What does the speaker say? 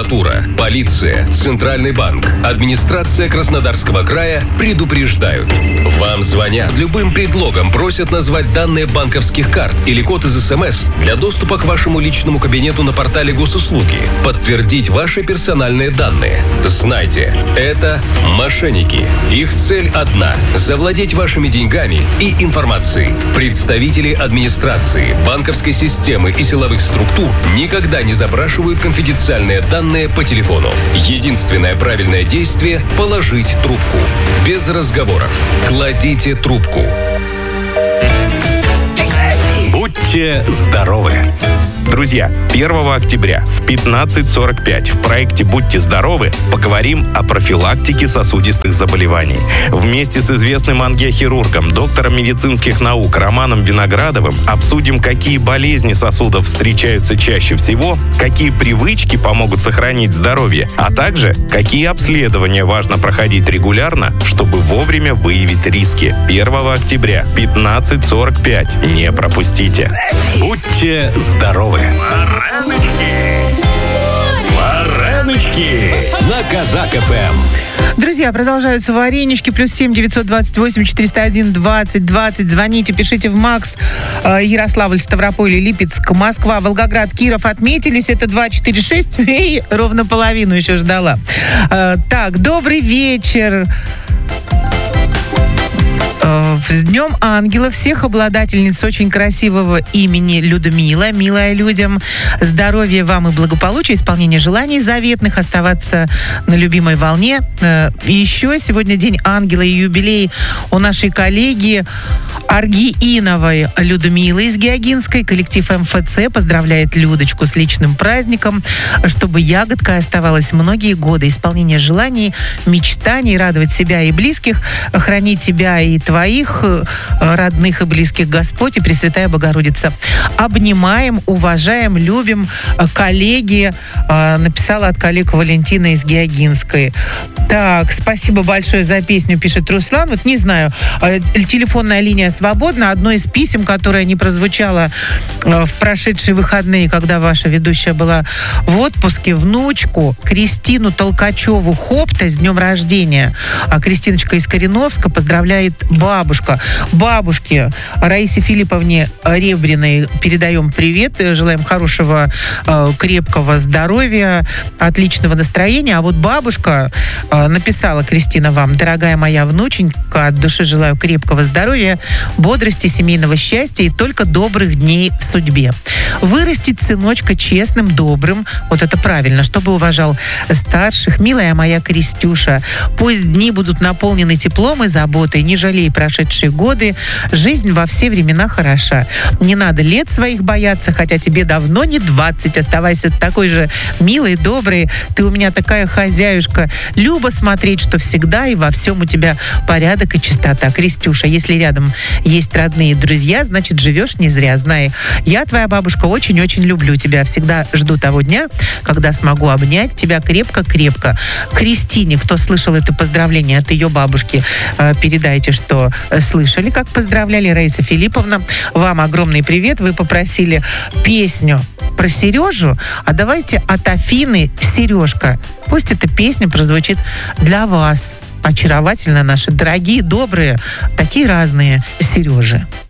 Прокуратура, полиция, Центральный банк, администрация Краснодарского края предупреждают. Вам звонят, любым предлогом просят назвать данные банковских карт или код из СМС для доступа к вашему личному кабинету на портале госуслуги, подтвердить ваши персональные данные. Знайте, это мошенники. Их цель одна – завладеть вашими деньгами и информацией. Представители администрации, банковской системы и силовых структур никогда не запрашивают конфиденциальные данные по телефону. Единственное правильное действие – положить трубку. Без разговоров. Кладите трубку. Будьте здоровы! Друзья, 1 октября в 15:45 в проекте «Будьте здоровы» поговорим о профилактике сосудистых заболеваний. Вместе с известным ангиохирургом, доктором медицинских наук Романом Виноградовым обсудим, какие болезни сосудов встречаются чаще всего, какие привычки помогут сохранить здоровье, а также какие обследования важно проходить регулярно, чтобы вовремя выявить риски. 1 октября, 15:45. Не пропустите. Будьте здоровы! Вареночки на Казак ФМ. Друзья, продолжаются варенички. +7 928 401 20 20. Звоните, пишите в МАКС. Ярославль, Ставрополь, Липецк, Москва, Волгоград, Киров отметились. Это 246. И ровно половину еще ждала. Так, добрый вечер. С Днем Ангела всех обладательниц очень красивого имени Людмила. Милая людям. Здоровья вам и благополучия, исполнения желаний заветных, оставаться на любимой волне. И еще сегодня День Ангела и юбилей у нашей коллеги Аргииновой Людмилы из Геогинской. Коллектив МФЦ поздравляет Людочку с личным праздником, чтобы ягодка оставалась многие годы. Исполнение желаний, мечтаний, радовать себя и близких, хранить тебя и твоих родных и близких Господь и Пресвятая Богородица. Обнимаем, уважаем, любим. Коллеги, написала от коллег Валентина из Геогинской. Так, спасибо большое за песню, пишет Руслан. Вот не знаю, телефонная линия свободна. Одно из писем, которое не прозвучало в прошедшие выходные, когда ваша ведущая была в отпуске, внучку Кристину Толкачеву Хопта с днем рождения. А Кристиночка из Кореновска поздравляет бабушка. Бабушке Раисе Филипповне Ребриной передаем привет. Желаем хорошего, крепкого здоровья, отличного настроения. А вот бабушка написала, Кристина, вам: дорогая моя внученька, от души желаю крепкого здоровья, бодрости, семейного счастья и только добрых дней в судьбе. Вырастить сыночка честным, добрым, вот это правильно, чтобы уважал старших. Милая моя Кристюша, пусть дни будут наполнены теплом и заботой, не жалей прошедшие годы, жизнь во все времена хороша. Не надо лет своих бояться, хотя тебе давно не 20, оставайся такой же милой, доброй, ты у меня такая хозяюшка, любо смотреть, что всегда и во всем у тебя порядок и чистота. Кристюша, если рядом есть родные друзья, значит, живешь не зря. Знай, я, твоя бабушка, очень-очень люблю тебя. Всегда жду того дня, когда смогу обнять тебя крепко-крепко. Кристине, кто слышал это поздравление от ее бабушки, передайте, что слышали, как поздравляли. Раиса Филипповна, вам огромный привет. Вы попросили песню про Сережу, а давайте от Афины «Сережка». Пусть эта песня прозвучит для вас. Очаровательно, наши дорогие, добрые, такие разные Сережи.